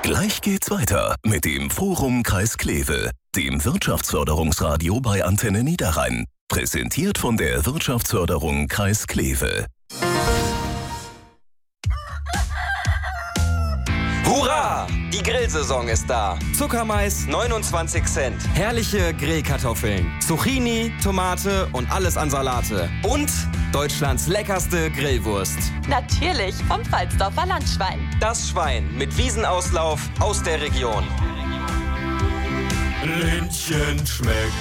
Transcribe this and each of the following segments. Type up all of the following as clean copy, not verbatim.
Gleich geht's weiter mit dem Forum Kreis Kleve, dem Wirtschaftsförderungsradio bei Antenne Niederrhein. Präsentiert von der Wirtschaftsförderung Kreis Kleve. Hurra! Die Grillsaison ist da. Zuckermais 29 Cent. Herrliche Grillkartoffeln, Zucchini, Tomate und alles an Salate. Und Deutschlands leckerste Grillwurst. Natürlich vom Pfalzdorfer Landschwein. Das Schwein mit Wiesenauslauf aus der Region. Ländchen schmeckt.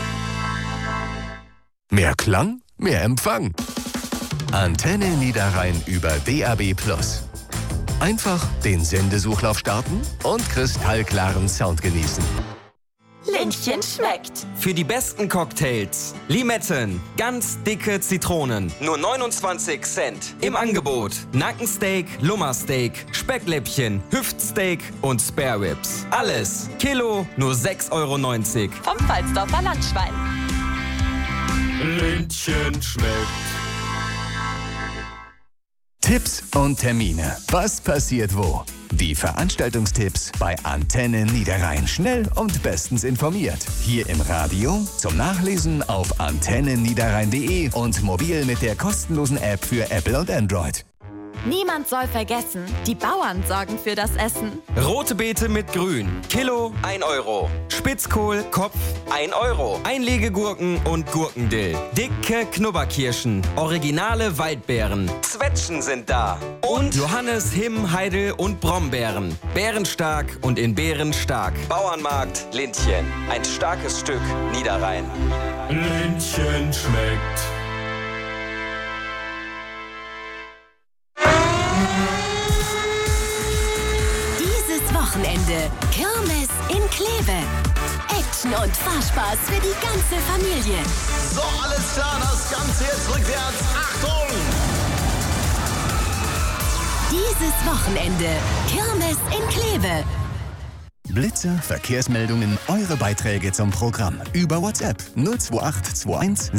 Mehr Klang, mehr Empfang. Antenne Niederrhein über DAB+. Einfach den Sendesuchlauf starten und kristallklaren Sound genießen. Ländchen schmeckt. Für die besten Cocktails. Limetten, ganz dicke Zitronen. Nur 29 Cent. Im Angebot. Nackensteak, Lummersteak, Speckläppchen, Hüftsteak und Spare Ribs. Alles. Kilo nur 6,90 €. Vom Pfalzdorfer Landschwein. Ländchen schmeckt. Tipps und Termine. Was passiert wo? Die Veranstaltungstipps bei Antenne Niederrhein. Schnell und bestens informiert. Hier im Radio, zum Nachlesen auf antenneniederrhein.de und mobil mit der kostenlosen App für Apple und Android. Niemand soll vergessen, die Bauern sorgen für das Essen. Rote Beete mit Grün. Kilo 1 €. Spitzkohl, Kopf 1 €. Einlegegurken und Gurkendill. Dicke Knubberkirschen. Originale Waldbeeren. Zwetschgen sind da. Und Johannes, Himm, Heidel und Brombeeren. Bärenstark und in Beeren stark. Bauernmarkt Lindchen. Ein starkes Stück Niederrhein. Ländchen schmeckt. Wochenende Kirmes in Kleve. Action und Fahrspaß für die ganze Familie. So, alles klar, das Ganze jetzt rückwärts. Achtung! Dieses Wochenende Kirmes in Kleve. Blitzer, Verkehrsmeldungen, eure Beiträge zum Programm. Über WhatsApp 028 21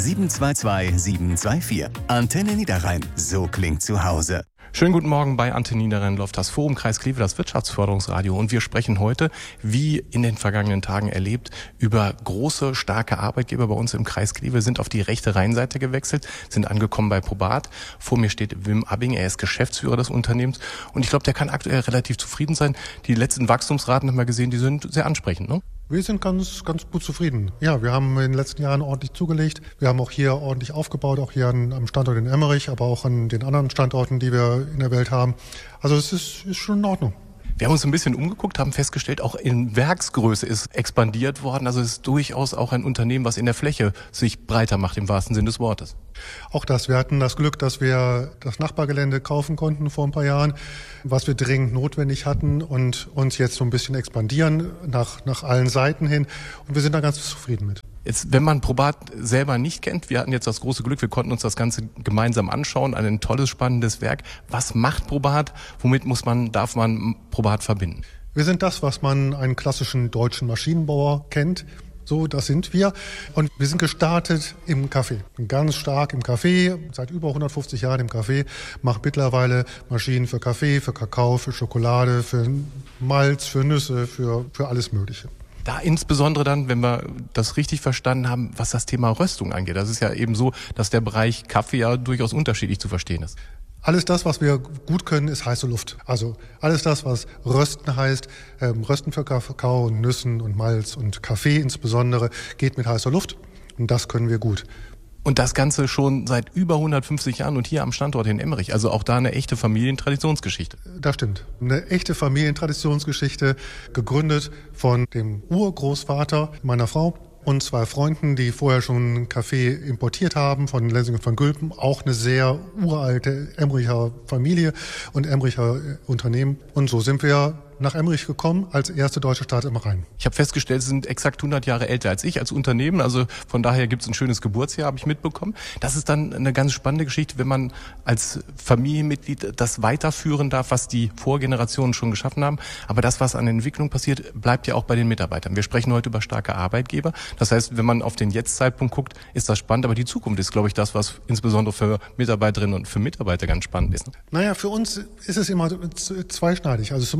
722 724. Antenne Niederrhein, so klingt zu Hause. Schönen guten Morgen, bei Antenne Niederrhein läuft das Forum Kreis Kleve, das Wirtschaftsförderungsradio, und wir sprechen heute, wie in den vergangenen Tagen erlebt, über große, starke Arbeitgeber bei uns im Kreis Kleve, sind auf die rechte Rheinseite gewechselt, sind angekommen bei Probat. Vor mir steht Wim Abbing, er ist Geschäftsführer des Unternehmens und ich glaube, der kann aktuell relativ zufrieden sein. Die letzten Wachstumsraten haben wir gesehen, die sind sehr ansprechend, ne? Wir sind ganz gut zufrieden. Ja, wir haben in den letzten Jahren ordentlich zugelegt. Wir haben auch hier ordentlich aufgebaut, auch hier am Standort in Emmerich, aber auch an den anderen Standorten, die wir in der Welt haben. Also es ist schon in Ordnung. Wir haben uns ein bisschen umgeguckt, haben festgestellt, auch in Werksgröße ist expandiert worden. Also es ist durchaus auch ein Unternehmen, was in der Fläche sich breiter macht, im wahrsten Sinne des Wortes. Auch das. Wir hatten das Glück, dass wir das Nachbargelände kaufen konnten vor ein paar Jahren, was wir dringend notwendig hatten und uns jetzt so ein bisschen expandieren nach allen Seiten hin. Und wir sind da ganz zufrieden mit. Jetzt, wenn man Probat selber nicht kennt, wir hatten jetzt das große Glück, wir konnten uns das Ganze gemeinsam anschauen, ein tolles, spannendes Werk. Was macht Probat? Womit darf man Probat verbinden? Wir sind das, was man einen klassischen deutschen Maschinenbauer kennt. So, das sind wir. Und wir sind gestartet im Kaffee. Ganz stark im Kaffee, seit über 150 Jahren im Kaffee. Macht mittlerweile Maschinen für Kaffee, für Kakao, für Schokolade, für Malz, für Nüsse, für alles Mögliche. Da insbesondere dann, wenn wir das richtig verstanden haben, was das Thema Röstung angeht. Das ist ja eben so, dass der Bereich Kaffee ja durchaus unterschiedlich zu verstehen ist. Alles das, was wir gut können, ist heiße Luft. Also alles das, was Rösten heißt, Rösten für Kakao, Nüssen und Malz und Kaffee insbesondere, geht mit heißer Luft. Und das können wir gut. Und das Ganze schon seit über 150 Jahren und hier am Standort in Emmerich. Also auch da eine echte Familientraditionsgeschichte. Das stimmt. Eine echte Familientraditionsgeschichte, gegründet von dem Urgroßvater meiner Frau und 2 Freunden, die vorher schon Kaffee importiert haben von Lensing von Gülpen. Auch eine sehr uralte Emmericher Familie und Emmericher Unternehmen. Und so sind wir nach Emmerich gekommen, als erste deutsche Stadt im Rhein. Ich habe festgestellt, Sie sind exakt 100 Jahre älter als ich als Unternehmen. Also von daher gibt es ein schönes Geburtsjahr, habe ich mitbekommen. Das ist dann eine ganz spannende Geschichte, wenn man als Familienmitglied das weiterführen darf, was die Vorgenerationen schon geschaffen haben. Aber das, was an Entwicklung passiert, bleibt ja auch bei den Mitarbeitern. Wir sprechen heute über starke Arbeitgeber. Das heißt, wenn man auf den Jetzt-Zeitpunkt guckt, ist das spannend. Aber die Zukunft ist, glaube ich, das, was insbesondere für Mitarbeiterinnen und für Mitarbeiter ganz spannend ist. Naja, für uns ist es immer zweischneidig. Also zum einen ist die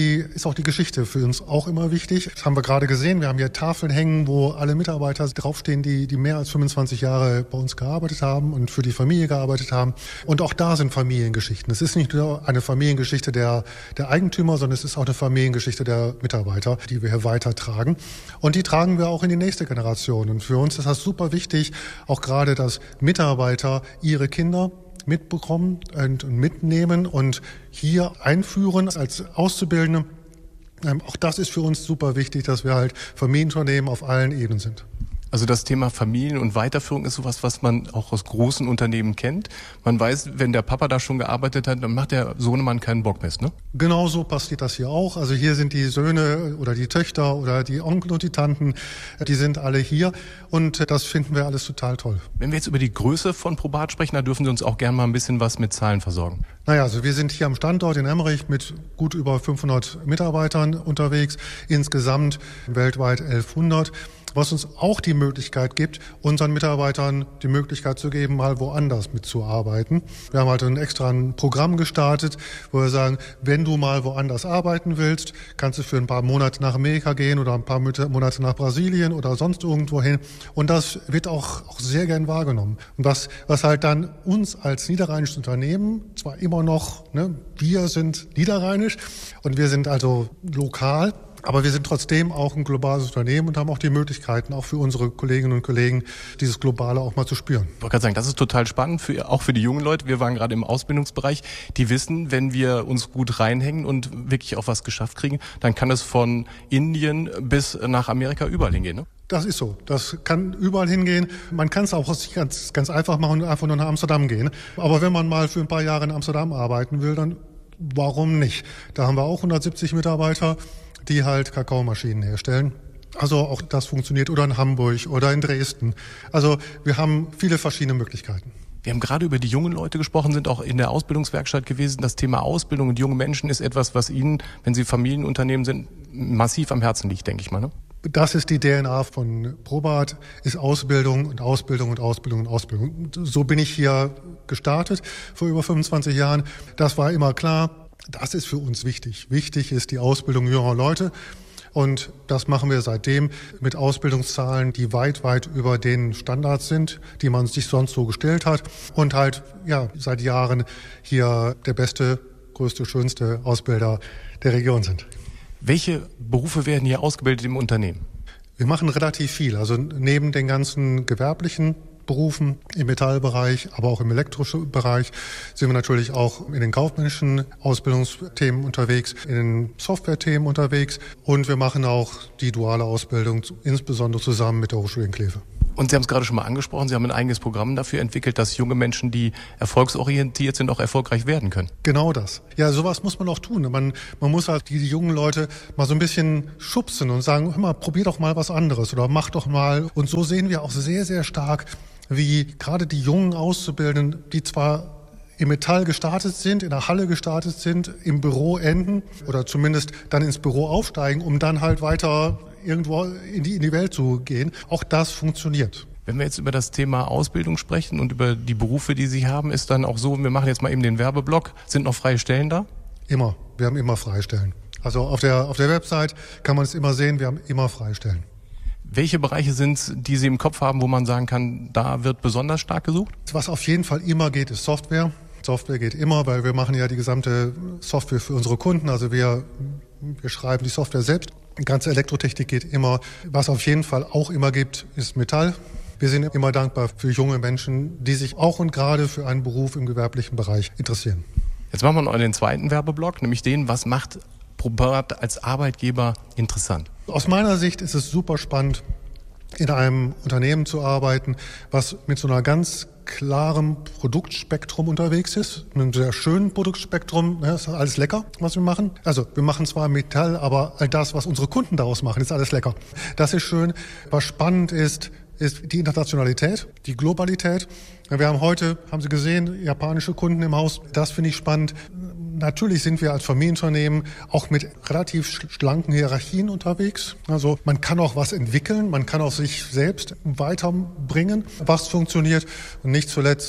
ist auch die Geschichte für uns auch immer wichtig. Das haben wir gerade gesehen. Wir haben hier Tafeln hängen, wo alle Mitarbeiter draufstehen, die mehr als 25 Jahre bei uns gearbeitet haben und für die Familie gearbeitet haben. Und auch da sind Familiengeschichten. Es ist nicht nur eine Familiengeschichte der Eigentümer, sondern es ist auch eine Familiengeschichte der Mitarbeiter, die wir hier weitertragen. Und die tragen wir auch in die nächste Generation. Und für uns ist das super wichtig, auch gerade, dass Mitarbeiter ihre Kinder mitbekommen und mitnehmen und hier einführen als Auszubildende. Auch das ist für uns super wichtig, dass wir halt Familienunternehmen auf allen Ebenen sind. Also das Thema Familien- und Weiterführung ist sowas, was man auch aus großen Unternehmen kennt. Man weiß, wenn der Papa da schon gearbeitet hat, dann macht der Sohnemann keinen Bock mehr, ne? Genau so passiert das hier auch. Also hier sind die Söhne oder die Töchter oder die Onkel und die Tanten, die sind alle hier und das finden wir alles total toll. Wenn wir jetzt über die Größe von Probat sprechen, da dürfen Sie uns auch gerne mal ein bisschen was mit Zahlen versorgen. Naja, also wir sind hier am Standort in Emmerich mit gut über 500 Mitarbeitern unterwegs, insgesamt weltweit 1100. Was uns auch die Möglichkeit gibt, unseren Mitarbeitern die Möglichkeit zu geben, mal woanders mitzuarbeiten. Wir haben halt ein Programm gestartet, wo wir sagen, wenn du mal woanders arbeiten willst, kannst du für ein paar Monate nach Amerika gehen oder ein paar Monate nach Brasilien oder sonst irgendwo hin. Und das wird auch sehr gern wahrgenommen. Und was halt dann uns als niederrheinisches Unternehmen, zwar immer noch, wir sind niederrheinisch und wir sind also lokal, aber wir sind trotzdem auch ein globales Unternehmen und haben auch die Möglichkeiten, auch für unsere Kolleginnen und Kollegen, dieses Globale auch mal zu spüren. Ich wollte gerade sagen, das ist total spannend, auch für die jungen Leute. Wir waren gerade im Ausbildungsbereich. Die wissen, wenn wir uns gut reinhängen und wirklich auch was geschafft kriegen, dann kann es von Indien bis nach Amerika überall hingehen, ne? Das ist so. Das kann überall hingehen. Man kann es auch ganz einfach machen und einfach nur nach Amsterdam gehen. Aber wenn man mal für ein paar Jahre in Amsterdam arbeiten will, dann warum nicht? Da haben wir auch 170 Mitarbeiter, die halt Kakaomaschinen herstellen. Also auch das funktioniert. Oder in Hamburg oder in Dresden. Also wir haben viele verschiedene Möglichkeiten. Wir haben gerade über die jungen Leute gesprochen, sind auch in der Ausbildungswerkstatt gewesen. Das Thema Ausbildung und junge Menschen ist etwas, was Ihnen, wenn Sie Familienunternehmen sind, massiv am Herzen liegt, denke ich mal, ne? Das ist die DNA von Probat, ist Ausbildung und Ausbildung und Ausbildung und Ausbildung. So bin ich hier gestartet vor über 25 Jahren. Das war immer klar. Das ist für uns wichtig. Wichtig ist die Ausbildung junger Leute. Und das machen wir seitdem mit Ausbildungszahlen, die weit, weit über den Standards sind, die man sich sonst so gestellt hat. Und halt, seit Jahren hier der beste, größte, schönste Ausbilder der Region sind. Welche Berufe werden hier ausgebildet im Unternehmen? Wir machen relativ viel. Also neben den ganzen gewerblichen Berufen im Metallbereich, aber auch im elektrischen Bereich sind wir natürlich auch in den kaufmännischen Ausbildungsthemen unterwegs, in den Softwarethemen unterwegs und wir machen auch die duale Ausbildung, insbesondere zusammen mit der Hochschule in Kleve. Und Sie haben es gerade schon mal angesprochen, Sie haben ein eigenes Programm dafür entwickelt, dass junge Menschen, die erfolgsorientiert sind, auch erfolgreich werden können. Genau das. Ja, sowas muss man auch tun. Man muss halt die jungen Leute mal so ein bisschen schubsen und sagen, hör mal, probier doch mal was anderes oder mach doch mal. Und so sehen wir auch sehr, sehr stark, wie gerade die jungen Auszubildenden, die zwar im Metall gestartet sind, in der Halle gestartet sind, im Büro enden oder zumindest dann ins Büro aufsteigen, um dann halt weiter irgendwo in die Welt zu gehen. Auch das funktioniert. Wenn wir jetzt über das Thema Ausbildung sprechen und über die Berufe, die Sie haben, ist dann auch so, wir machen jetzt mal eben den Werbeblock, sind noch freie Stellen da? Immer. Wir haben immer freie Stellen. Also auf der Website kann man es immer sehen, wir haben immer freie Stellen. Welche Bereiche sind es, die Sie im Kopf haben, wo man sagen kann, da wird besonders stark gesucht? Was auf jeden Fall immer geht, ist Software. Software geht immer, weil wir machen ja die gesamte Software für unsere Kunden. Also wir schreiben die Software selbst. Die ganze Elektrotechnik geht immer. Was auf jeden Fall auch immer gibt, ist Metall. Wir sind immer dankbar für junge Menschen, die sich auch und gerade für einen Beruf im gewerblichen Bereich interessieren. Jetzt machen wir noch den zweiten Werbeblock, nämlich den, was macht Probat als Arbeitgeber interessant? Aus meiner Sicht ist es super spannend, in einem Unternehmen zu arbeiten, was mit so einer ganz klaren Produktspektrum unterwegs ist. Einem sehr schönen Produktspektrum. Ja, ist alles lecker, was wir machen. Also wir machen zwar Metall, aber all das, was unsere Kunden daraus machen, ist alles lecker. Das ist schön. Was spannend ist die Internationalität, die Globalität. Wir haben heute, haben Sie gesehen, japanische Kunden im Haus. Das finde ich spannend. Natürlich sind wir als Familienunternehmen auch mit relativ schlanken Hierarchien unterwegs. Also man kann auch was entwickeln, man kann auch sich selbst weiterbringen, was funktioniert. Und nicht zuletzt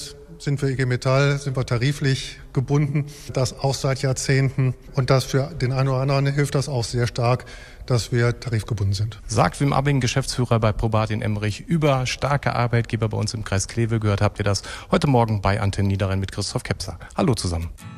sind wir IG Metall, sind wir tariflich gebunden, das auch seit Jahrzehnten. Und das für den einen oder anderen hilft das auch sehr stark, dass wir tarifgebunden sind. Sagt Wim Abbing, Geschäftsführer bei Probat in Emmerich. Über starke Arbeitgeber bei uns im Kreis Kleve gehört habt ihr das heute Morgen bei Antenne Niederrhein mit Christoph Kepser. Hallo zusammen.